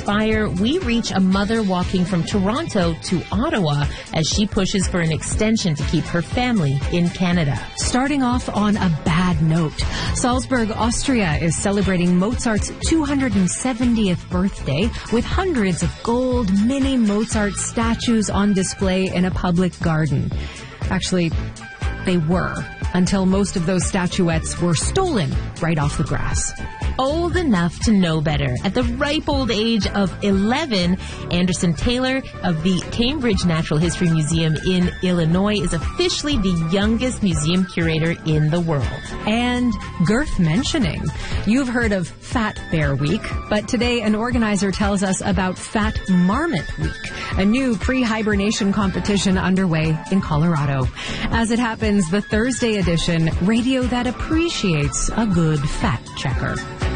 Inspire, we reach a mother walking from Toronto to Ottawa as she pushes for an extension to keep her family in Canada. Starting off on a bad note, Salzburg, Austria is celebrating Mozart's 270th birthday with hundreds of gold mini Mozart statues on display in a public garden. Actually, they were, until most of those statuettes were stolen right off the grass. Old enough to know better. At the ripe old age of 11, Anderson Taylor of the Cambridge Natural History Museum in Illinois is officially the youngest museum curator in the world. And girth mentioning. You've heard of Fat Bear Week, but today an organizer tells us about Fat Marmot Week, a new pre-hibernation competition underway in Colorado. As it happens, the Thursday edition, radio that appreciates a good fact checker.